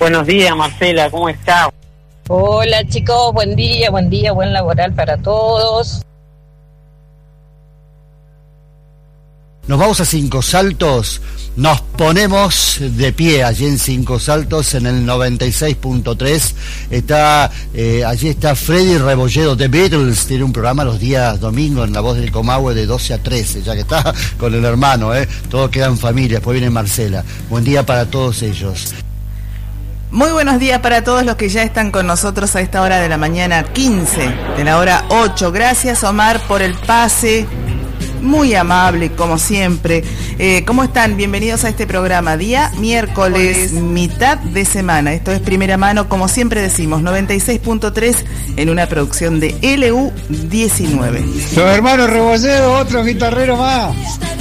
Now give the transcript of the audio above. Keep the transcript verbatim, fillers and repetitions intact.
Buenos días, Marcela, ¿cómo estás? Hola chicos, buen día, buen día, buen laboral para todos. Nos vamos a Cinco Saltos, nos ponemos de pie allí en Cinco Saltos en el noventa y seis punto tres. Está, eh, allí está Freddy Rebolledo, The Beatles, tiene un programa los días domingos en La Voz del Comahue de doce a trece, ya que está con el hermano, eh, todos quedan familia, después viene Marcela. Buen día para todos ellos. Muy buenos días para todos los que ya están con nosotros a esta hora de la mañana quince, de la hora ocho. Gracias, Omar, por el pase. Muy amable, como siempre. Eh, ¿Cómo están? Bienvenidos a este programa. Día miércoles, mitad de semana. Esto es Primera Mano, como siempre decimos, noventa y seis punto tres en una producción de L U diecinueve. Los hermanos Rebolledo, otro guitarrero más.